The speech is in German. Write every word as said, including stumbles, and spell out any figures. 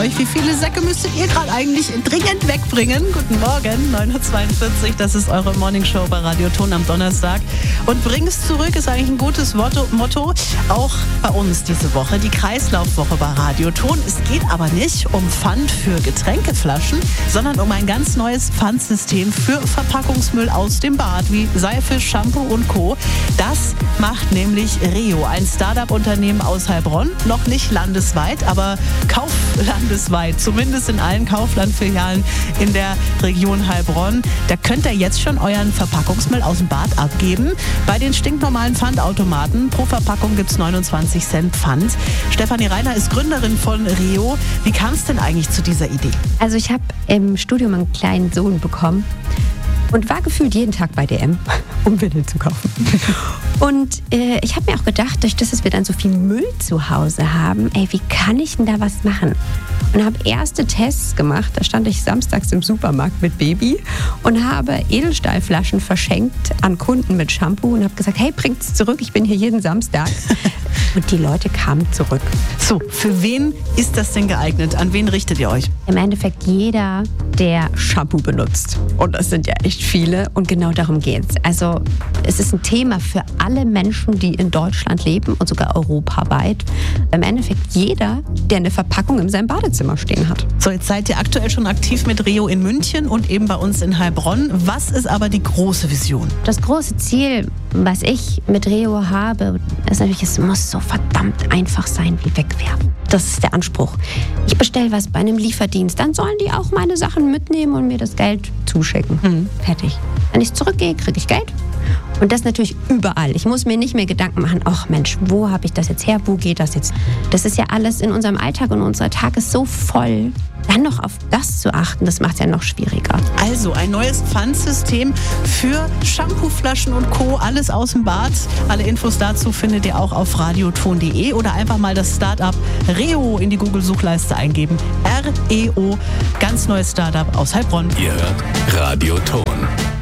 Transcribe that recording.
Wie viele Säcke müsstet ihr gerade eigentlich dringend wegbringen? Guten Morgen, neun Uhr zweiundvierzig, das ist eure Morningshow bei Radio Ton am Donnerstag. Und bring es zurück ist eigentlich ein gutes Motto, Motto, auch bei uns diese Woche, die Kreislaufwoche bei Radio Ton. Es geht aber nicht um Pfand für Getränkeflaschen, sondern um ein ganz neues Pfandsystem für Verpackungsmüll aus dem Bad, wie Seife, Shampoo und Co. Das macht nämlich Reo, ein Start-up-Unternehmen aus Heilbronn, noch nicht landesweit, aber kauflandesweit, zumindest in allen Kaufland-Filialen in der Region Heilbronn. Da könnt ihr jetzt schon euren Verpackungsmüll aus dem Bad abgeben. Bei den stinknormalen Pfandautomaten pro Verpackung gibt es neunundzwanzig Cent Pfand. Stefanie Reiner ist Gründerin von Reo. Wie kam es denn eigentlich zu dieser Idee? Also ich habe im Studium einen kleinen Sohn bekommen und war gefühlt jeden Tag bei D M, um Windeln zu kaufen. Und äh, ich habe mir auch gedacht, durch das, dass wir dann so viel Müll zu Hause haben, ey, wie kann ich denn da was machen? Und habe erste Tests gemacht. Da stand ich samstags im Supermarkt mit Baby und habe Edelstahlflaschen verschenkt an Kunden mit Shampoo und habe gesagt, hey, bringt's zurück, ich bin hier jeden Samstag. Und die Leute kamen zurück. So, für wen ist das denn geeignet? An wen richtet ihr euch? Im Endeffekt jeder, der Shampoo benutzt. Und das sind ja echt viele. Und genau darum geht's. Also es ist ein Thema für alle Menschen, die in Deutschland leben und sogar europaweit. Im Endeffekt jeder, der eine Verpackung in seinem Badezimmer stehen hat. So, jetzt seid ihr aktuell schon aktiv mit Reo in München und eben bei uns in Heilbronn. Was ist aber die große Vision? Das große Ziel, was ich mit Reo habe, ist natürlich, es muss so verdammt einfach sein wie wegwerfen. Das ist der Anspruch. Ich bestelle was bei einem Lieferdienst, dann sollen die auch meine Sachen mitnehmen und mir das Geld zuschicken. Mhm. Fertig. Wenn ich zurückgehe, kriege ich Geld. Und das natürlich überall. Ich muss mir nicht mehr Gedanken machen, ach Mensch, wo habe ich das jetzt her, wo geht das jetzt? Das ist ja alles in unserem Alltag und unser Tag ist so voll. Dann noch auf das zu achten, das macht es ja noch schwieriger. Also ein neues Pfandsystem für Shampooflaschen und Co. Alles aus dem Bad. Alle Infos dazu findet ihr auch auf radioton punkt de oder einfach mal das Startup Reo in die Google-Suchleiste eingeben. R E O, ganz neues Startup aus Heilbronn. Ihr hört Radio Ton.